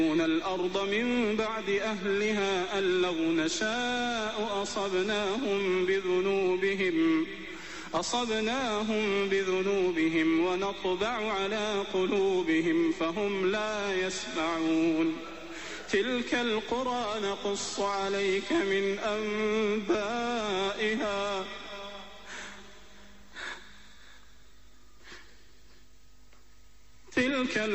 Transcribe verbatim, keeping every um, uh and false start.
الأرض من بعد أهلها أن لو نشاء أصبناهم بذنوبهم أصبناهم بذنوبهم ونطبع على قلوبهم فهم لا يسمعون. تلك القرى نقص عليك من أنبائها تلك